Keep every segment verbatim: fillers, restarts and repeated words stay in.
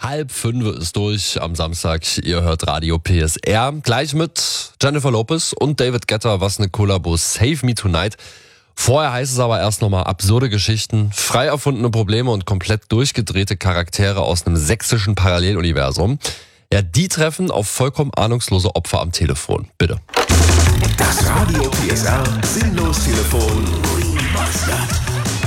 Halb fünf ist durch am Samstag. Ihr hört Radio P S R. Gleich mit Jennifer Lopez und David Guetta, was eine Kollabo, Save Me Tonight. Vorher heißt es aber erst nochmal absurde Geschichten, frei erfundene Probleme und komplett durchgedrehte Charaktere aus einem sächsischen Paralleluniversum. Ja, die treffen auf vollkommen ahnungslose Opfer am Telefon. Bitte. Das Radio P S R Sinnlos-Telefon Remastered.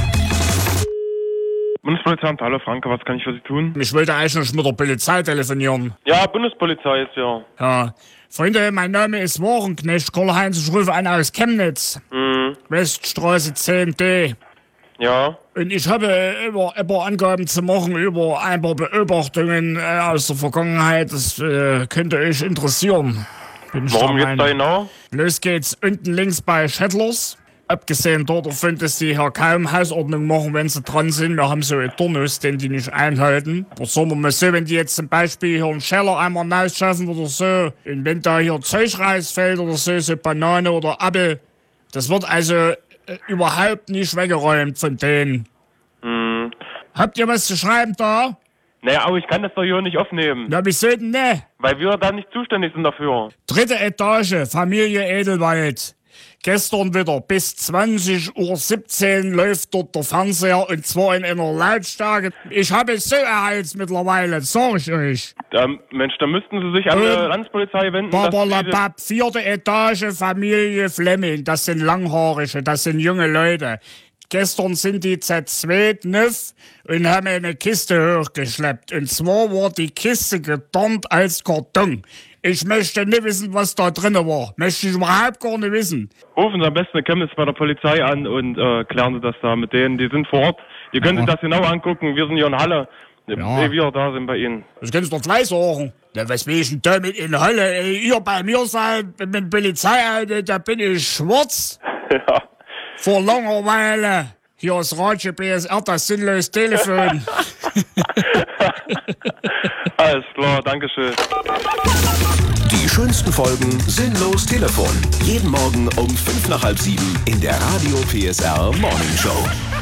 Bundespolizeiamt, hallo Franke, was kann ich für Sie tun? Ich wollte eigentlich mit der Polizei telefonieren. Ja, Bundespolizei ist ja. Ja. Freunde, mein Name ist Warenknecht Karl-Heinz, ich rufe an aus Chemnitz. Mhm. Weststraße zehn D. Ja. Und ich habe immer, immer Angaben zu machen über ein paar Beobachtungen äh, aus der Vergangenheit. Das äh, könnte euch interessieren. Bin ich Warum da geht's mein- da genau? Los geht's unten links bei Shettlers. Abgesehen davon, dass die hier kaum Hausordnung machen, wenn sie dran sind. Wir haben so einen Turnus, den die nicht einhalten. Aber sagen wir mal so, wenn die jetzt zum Beispiel hier einen Scheller einmal rausschaffen oder so, und wenn da hier Zeug rausfällt oder so, so Banane oder Apfel, das wird also äh, überhaupt nicht weggeräumt von denen. Mhm. Habt ihr was zu schreiben da? Naja, aber ich kann das doch hier nicht aufnehmen, Na, wieso denn ne? weil wir da nicht zuständig sind dafür. Dritte Etage, Familie Edelwald. Gestern wieder bis zwanzig Uhr siebzehn läuft dort der Fernseher und zwar in einer Lautstärke. Ich habe es so erheizt mittlerweile, sag ich euch. Ähm, Mensch, da müssten Sie sich an die Ähm, Landespolizei wenden. dass diese- Babalabab, vierte Etage, Familie Flemming. Das sind Langhaarige, das sind junge Leute. Gestern sind die zerzweht nüff und haben eine Kiste hochgeschleppt. Und zwar war die Kiste getarnt als Karton. Ich möchte nicht wissen, was da drin war. Möchte ich überhaupt gar nicht wissen. Rufen Sie am besten in Chemnitz bei der Polizei an und äh, klären Sie das da mit denen. Die sind vor Ort. Ihr könnt Ja. sich das genau angucken. Wir sind hier in Halle. Ja. Ehe wir da sind bei Ihnen. Das kannst du doch gleich sagen. Na, was will ich denn da mit in Hölle? Ey, ihr bei mir seid mit dem Polizeiauto, da bin ich schwarz. Ja. Vor Langeweile. Hier ist Radio P S R, das sinnlos Telefon. Alles klar, Dankeschön. Die schönsten Folgen Sinnlos Telefon. Jeden Morgen um fünf nach halb sieben in der Radio P S R Morning Show.